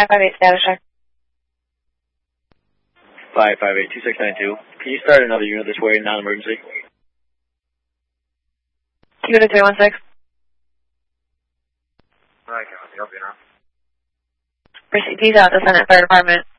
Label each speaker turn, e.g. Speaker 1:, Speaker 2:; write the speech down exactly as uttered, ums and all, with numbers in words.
Speaker 1: five five eight status check.
Speaker 2: five five eight two six nine two. Can you start another unit this way, non-emergency?
Speaker 1: Unit three one six.
Speaker 3: I can help you now.
Speaker 1: Receipt D's out to Senate Fire Department.